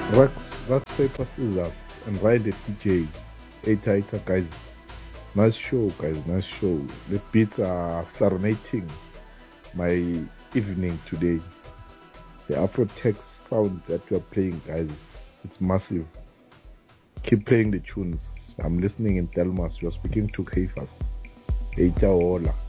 Rock paper scissors and ride the DJ. Eta guys. Nice show, guys. Nice show. The beats are serenading my evening today. The Afro-tech sound that you are playing, guys, it's massive. Keep playing the tunes. I'm listening in Telmas. You're speaking to Keifas. Eita Ola.